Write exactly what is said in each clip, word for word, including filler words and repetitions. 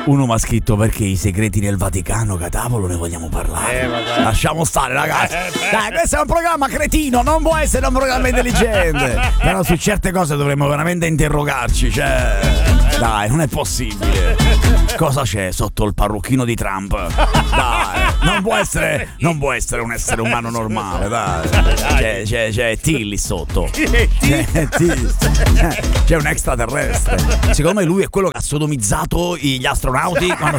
Uno mi ha scritto perché i segreti del Vaticano, catavolo, ne vogliamo parlare. Eh, Lasciamo stare, ragazzi. Eh, Dai, questo è un programma cretino, non può essere un programma intelligente. Però su certe cose dovremmo veramente interrogarci, cioè. Dai, non è possibile. Cosa c'è sotto il parrucchino di Trump? Dai, non può essere, non può essere un essere umano normale, dai. C'è, c'è, c'è Tilly sotto. C'è, Tilly. C'è un extraterrestre. Secondo me lui è quello che ha sodomizzato gli astronauti quando...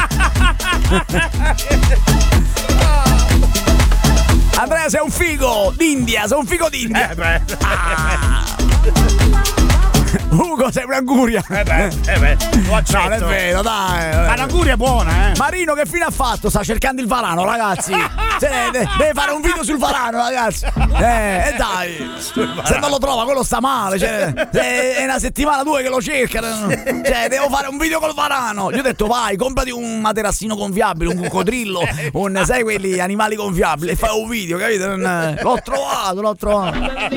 Andrea, sei un figo d'India, sei un figo d'India. Eh beh. Ah. Ugo, sei un'anguria. Eh beh, eh beh, lo accetto. No, non è vero, dai. Ma l'anguria è buona, eh. Marino, che fine ha fatto? Sta cercando il varano, ragazzi. Se deve, deve fare un video sul varano, ragazzi. Eh, e dai. Se non lo trova, quello sta male. Cioè, è una settimana, due che lo cercano. Cioè, devo fare un video col varano. Gli ho detto, vai, comprati un materassino gonfiabile, un coccodrillo, un, sai, quelli animali gonfiabili, e fai un video, capito? Non, l'ho trovato, l'ho trovato.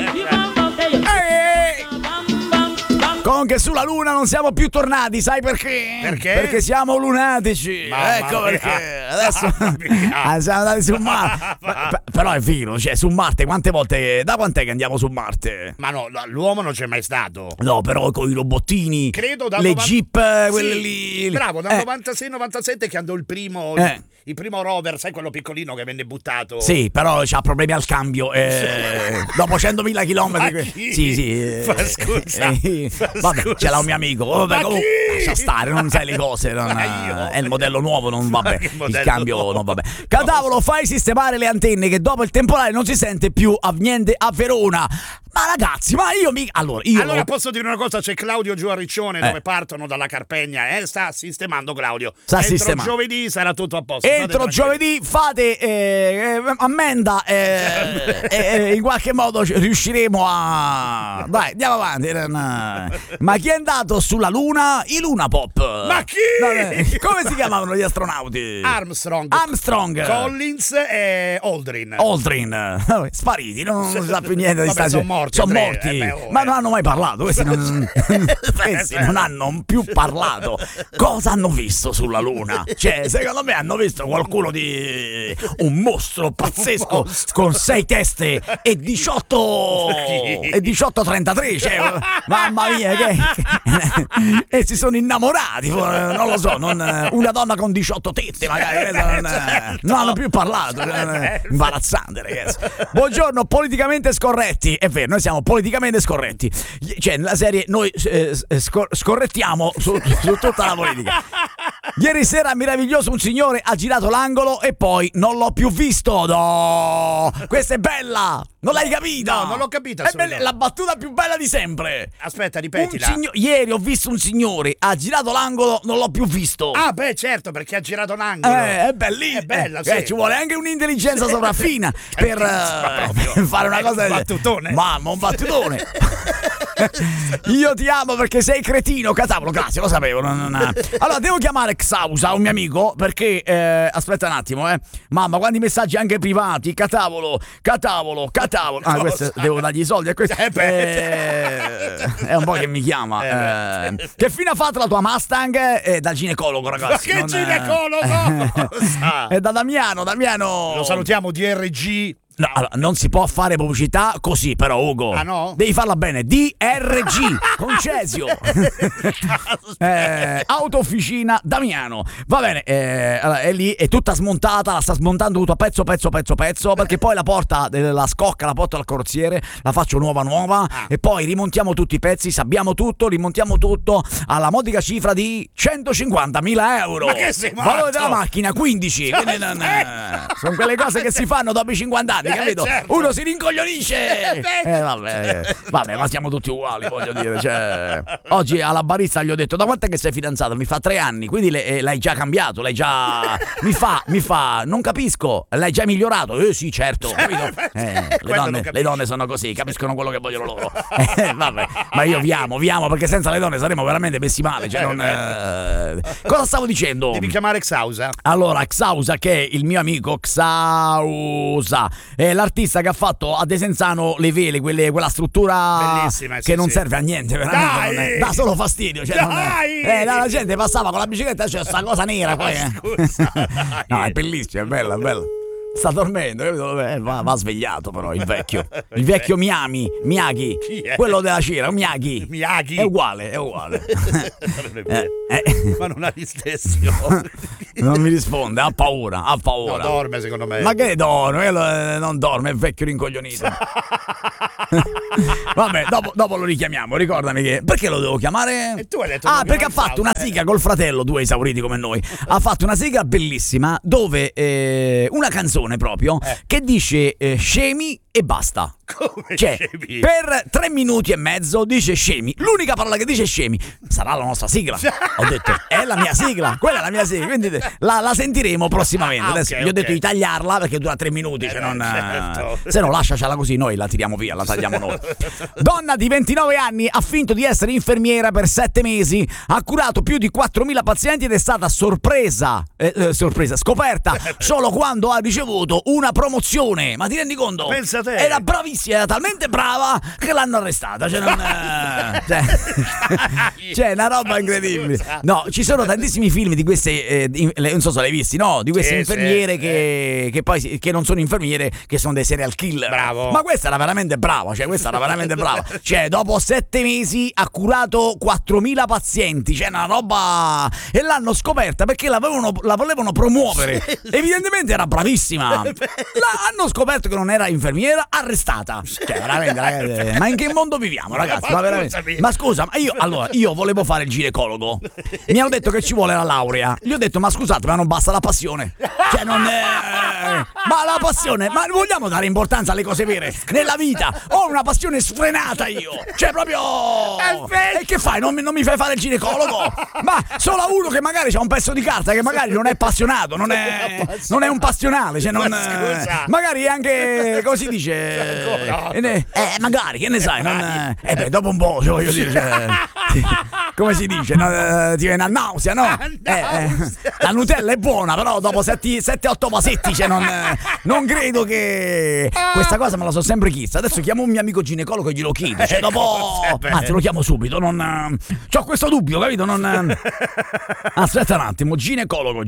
Ehi! Comunque sulla luna non siamo più tornati, sai perché? Perché? Perché siamo lunatici. Mamma ecco mia. perché. Adesso ah, siamo andati su Marte. P- però è vero, cioè su Marte quante volte, da quant'è che andiamo su Marte? Ma no, l'uomo non c'è mai stato. No, però con i robottini, Credo da le novanta jeep, quelle sì, lì. Bravo, dal eh. novantasei novantasette che andò il primo Eh. il primo rover, sai, quello piccolino che venne buttato. Sì, però c'ha problemi al cambio. Eh, dopo centomila chilometri. Ma chi? Sì, sì. eh, Fa scusa, eh, fa vabbè, scusa. ce l'ha un mio amico. Vabbè, Ma comunque, chi? lascia stare, non sai le cose. Non, Ma io? è il modello nuovo, non vabbè. che Il modello cambio nuovo? non vabbè. Catavolo, fai sistemare le antenne che dopo il temporale non si sente più a niente a Verona. Ma ragazzi, ma io mi. Allora, io. Allora posso dire una cosa, c'è Claudio giù a Riccione, Eh. dove partono dalla Carpegna, eh, sta sistemando Claudio. Sta Entro sistemando. giovedì sarà tutto a posto. state Entro tranquilli. giovedì fate eh, eh, ammenda eh, eh, in qualche modo ci- riusciremo a. Dai, andiamo avanti. eh, Ma chi è andato sulla Luna? I Luna Pop. Ma chi? Vabbè, come si chiamavano gli astronauti? Armstrong, Armstrong. Collins e Aldrin. Aldrin. Vabbè, spariti, non, non si sa più niente di Vabbè, sta sono gente. morti, Sono Andrea, morti. eh beh, oh, Ma eh. non hanno mai parlato. Questi non, questi non hanno più parlato. Cosa hanno visto sulla Luna? Cioè, secondo me hanno visto qualcuno di un mostro pazzesco mostro. con sei teste e diciotto e diciotto trentatré. Cioè, mamma mia, che e si sono innamorati. Non lo so, non, una donna con diciotto tette, magari non, non hanno più parlato. Imbarazzante, ragazzi. Buongiorno, politicamente scorretti. È vero, noi siamo politicamente scorretti. Cioè, nella serie noi eh, scor- scorrettiamo su, su tutta la politica. Ieri sera meraviglioso, un signore ha girato l'angolo e poi non l'ho più visto. No, questa è bella. Non l'hai capita? No, non l'ho capita, È solo. bella- la battuta più bella di sempre. Aspetta, Un ripetila. signo- Ieri ho visto un signore, ha girato l'angolo, non l'ho più visto. Ah, beh, certo, perché ha girato un angolo. Eh, è bellissimo. È bella, Eh, sì. ci vuole anche un'intelligenza sopraffina per, Ma eh, proprio. per fare una È cosa un del- battutone. Mamma, un battutone. Io ti amo perché sei cretino. Catavolo, grazie, lo sapevo. non- non- Allora, devo chiamare Xausa, un mio amico, perché eh, aspetta un attimo, eh. Mamma, quanti messaggi anche privati. Catavolo, catavolo, catavolo. Ah, questo devo dargli i soldi a questo. Eh, beh. Eh, è un po' che mi chiama. Eh, eh. Che fine ha fatto la tua Mustang? Eh, dal ginecologo, ragazzi. Ma che non- ginecologo? È da Damiano, Damiano. Lo salutiamo, D R G. No, allora, non si può fare pubblicità così, però, Ugo. Ah, no? Devi farla bene. D R G con Cesio. eh, Autofficina Damiano. Va bene, eh, allora, è lì, è tutta smontata, la sta smontando tutto a pezzo, pezzo, pezzo, pezzo, perché poi la porta, eh, la scocca, la porta al carrozziere, la faccio nuova, nuova, Ah. e poi rimontiamo tutti i pezzi, sabbiamo tutto, rimontiamo tutto alla modica cifra di centocinquantamila euro. Ma che sei matto? Valore della macchina, quindici. Quindi non, eh, sono quelle cose che si fanno dopo i cinquanta anni. Capito? Eh, certo. Uno si rincoglionisce. Eh, Eh, vabbè, eh, vabbè, ma siamo tutti uguali, voglio dire. Cioè, oggi alla barista gli ho detto: da quant'è che sei fidanzato? Mi fa tre anni, quindi le- eh, l'hai già cambiato, l'hai già. Mi fa, mi fa, non capisco, l'hai già migliorato? Eh sì, certo. Capito? Eh, le, Quello non donne, capisci. le donne sono così, capiscono quello che vogliono loro. Eh, vabbè, ma io vi amo, vi amo, perché senza le donne saremmo veramente messi male. Cioè, non, eh, cosa stavo dicendo? Devi chiamare Xausa. Allora, Xausa, che è il mio amico Xausa, è l'artista che ha fatto a Desenzano le vele, quelle, quella struttura Bellissima, che sì, non sì. serve a niente, veramente. Dai! Non è- dà solo fastidio. Cioè, non è- Dai! eh, la gente passava con la bicicletta e c'è sta cosa nera poi. eh. Scusa, dai. No, è bellissimo, è bella, è bella. Sta dormendo, capito? Eh, va, va svegliato però il vecchio. Il vecchio Miyagi, Miyagi, Chi è? quello della cera, Miyagi. Miyagi. È uguale, è uguale. Non è vero. Eh, eh. Ma non ha gli stessi occhi. Non mi risponde, ha paura, ha No, paura. dorme secondo me. Ma che dorme? Quello, eh, non dorme, è vecchio rincoglionito. Vabbè, dopo, dopo lo richiamiamo, ricordami che... Perché lo devo chiamare? E tu hai detto Ah, che perché ha non fatto stava, una eh. sigla col fratello, due esauriti come noi. Ha fatto una sigla bellissima dove eh, una canzone proprio Eh. che dice eh, scemi e basta. Come Cioè, scemi? per tre minuti e mezzo dice scemi. L'unica parola che dice scemi sarà la nostra sigla. Ho detto, è la mia sigla, quella è la mia sigla. Quindi la, la sentiremo prossimamente. Ah, Adesso ok, gli ho detto ok. di tagliarla perché dura tre minuti. Eh cioè beh, non, certo. Se no, lasciacela così, noi la tiriamo via, la tagliamo noi. Donna di ventinove anni ha finto di essere infermiera per sette mesi, ha curato più di quattromila pazienti ed è stata sorpresa, eh, eh, sorpresa, scoperta solo quando ha ricevuto una promozione. Ma ti rendi conto? Pensa te. Era bravissima, era talmente brava che l'hanno arrestata. Cioè, non, eh, cioè, cioè, una roba incredibile. Scusa. No, ci sono tantissimi film di queste, eh, in- le- non so se l'hai visti, no? Di queste Sì, infermiere sì, che, che poi si- che non sono infermiere, che sono dei serial killer. Bravo. Ma questa era veramente brava, cioè questa era veramente brava. Cioè, dopo sette mesi ha curato quattromila pazienti, cioè una roba. E l'hanno scoperta perché l'avevano, la volevano promuovere. Evidentemente era bravissima. La, hanno scoperto che non era infermiera, arrestata. Cioè, veramente, ragazzi, ma in che mondo viviamo, ragazzi? Ma, Ma veramente- scusami. ma scusa, ma io allora io volevo fare il ginecologo. Mi hanno detto che ci vuole la laurea. Gli ho detto, ma scusate, ma non basta la passione. Cioè, non è. Ma la passione, ma vogliamo dare importanza alle cose vere nella vita? Ho una passione sfrenata io. Cioè, proprio. E che fai? Non mi, non mi fai fare il ginecologo? Ma solo a uno che magari c'ha un pezzo di carta, che magari non è appassionato, non è, non è un passionale, cioè non, Ma scusa. magari è anche, come si dice? Ancora? Eh, ne- eh, magari, che ne sai? Non, eh beh, dopo un po', cioè, voglio dire, cioè, sì, come si dice? No, eh, ti viene a nausea, no? Eh, eh, la Nutella è buona, però dopo sette otto vasetti, cioè, non, eh, non credo che questa cosa me la so sempre chiesta. Adesso chiamo un mio amico ginecologo e glielo chiedo. Cioè, dopo. Ecco, Anzi, lo chiamo subito. Non. eh, C'ho questo dubbio, capito? Non. eh. Aspetta un attimo, ginecologo,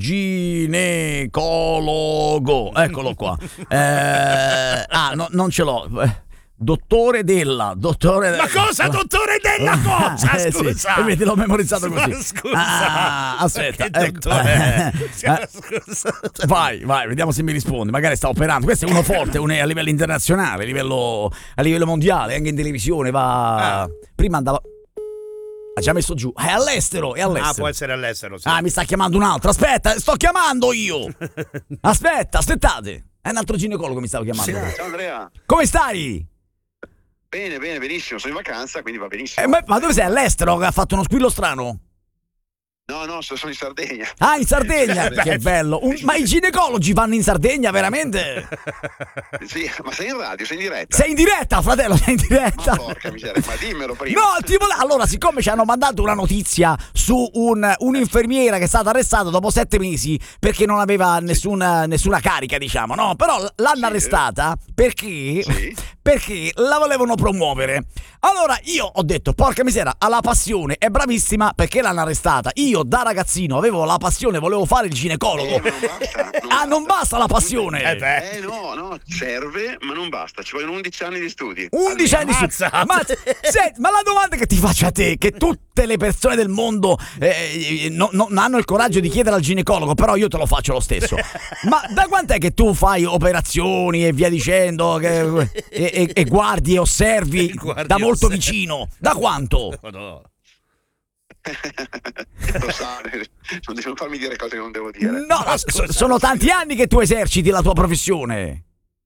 ginecologo, eccolo qua. Eh, ah, no, non ce l'ho. Eh, Dottore Della, dottore Ma cosa, dottore Della cosa? Eh, sì, Scusa. e vedi, l'ho memorizzato Ma così. scusa. Ah, aspetta, Che ecco. dottore? Eh, Scusa. Vai, vai, vediamo se mi risponde. Magari sta operando. Questo è uno forte, uno è a livello internazionale, a livello, a livello mondiale, anche in televisione. Va. Ah. Prima andava. Ha già messo giù. È all'estero, è all'estero. Ah, può essere all'estero, sì. Ah, mi sta chiamando un altro. Aspetta, sto chiamando io. Aspetta, aspettate. È un altro ginecologo mi stavo chiamando. Ciao Andrea, Come stai? bene, bene, benissimo, sono in vacanza, quindi va benissimo. Eh, ma, ma dove sei? All'estero che ha fatto uno squillo strano? No, no, sono sono in Sardegna. Ah, in Sardegna. Beh, Che bello. Un- ma i ginecologi vanno in Sardegna, veramente? Sì, ma sei in radio, sei in diretta? Sei in diretta, fratello, sei in Ma diretta. porca miseria, ma dimmelo prima. No, ti vole- allora, siccome ci hanno mandato una notizia su un, un'infermiera che è stata arrestata dopo sette mesi perché non aveva nessuna, nessuna carica, diciamo, no? Però l'hanno Sì. arrestata perché, Sì. perché la volevano promuovere. Allora io ho detto, porca misera, ha la passione, è bravissima, perché l'hanno arrestata? Io da ragazzino avevo la passione, volevo fare il ginecologo. Eh, ma non basta, non Ah, non basta la passione. Eh beh. Eh no, no, serve, ma non basta, ci vogliono undici anni di studi. undici anni su. Ammazza. Ma, senti, ma la domanda che ti faccio a te, che tutte le persone del mondo eh, no- no- non hanno il coraggio di chiedere al ginecologo, però io te lo faccio lo stesso. Ma da quant'è che tu fai operazioni e via dicendo, che- e, e- e guardi e osservi Guardi da e molto osservi. vicino? Da quanto? Madonna. Lo sa, non devo farmi dire cose che non devo dire. No, Ma so- scusa, sono tanti anni che tu eserciti la tua professione.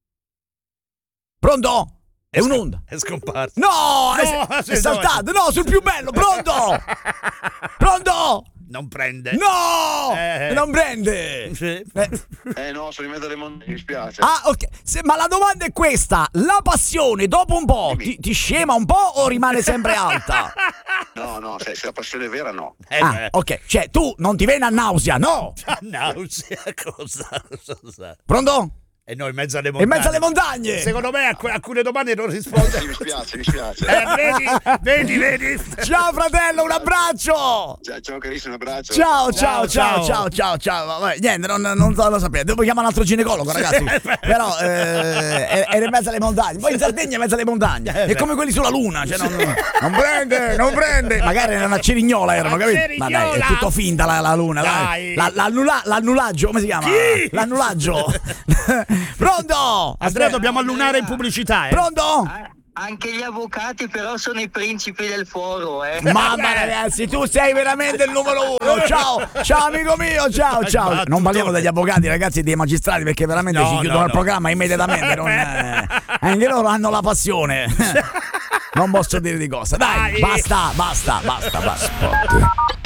Pronto? È un'onda. È scomparso. No, è, No, è sì, saltato. No, sul più bello. Pronto? Pronto? Non prende. No! Eh. Non prende! Sì. Eh, Eh no, sono in mezzo alle montagne, mi spiace. Ah, ok. Se- ma la domanda è questa: la passione dopo un po' ti, ti scema un po' o rimane sempre alta? No, no, se, se la passione è vera, no. Eh Ah, beh. ok. Cioè, tu non ti viene a nausea, no? C'ha nausea, cosa? cosa? Pronto? E noi in mezzo alle in montagne. mezzo alle montagne. Secondo me a que- alcune domande non risponde. Sì, mi spiace, mi spiace. Eh, vedi, vedi, vedi. Ciao fratello, un abbraccio. Ciao, ciao carissimo, un abbraccio. Ciao, ciao, Ciao, ciao, ciao, ciao, ciao. Vabbè, niente, non, non so, lo sapete. Devo chiamare un altro ginecologo, ragazzi. Però eh, è- era in mezzo alle montagne. Poi in Sardegna è in mezzo alle montagne. È come quelli sulla Luna. Cioè non, non prende, non prende. Magari era una cerignola, erano, Una capito? Ma dai, è cerignola. tutto finta la, la Luna. Dai. Dai. La- l'annula- l'annullaggio, come si chiama? Chi? L'annullaggio. Pronto? Andrea, dobbiamo allunare in pubblicità, eh. Pronto? Anche gli avvocati però sono i principi del foro, eh. Mamma ragazzi, tu sei veramente il numero uno. Ciao, ciao amico mio, ciao, ciao. Battutone. Non parliamo degli avvocati, ragazzi, e dei magistrati, perché veramente No, si chiudono no, il no. programma immediatamente. Non, eh, anche loro hanno la passione. Non posso dire di cosa. Dai, Dai. basta, basta, basta, basta.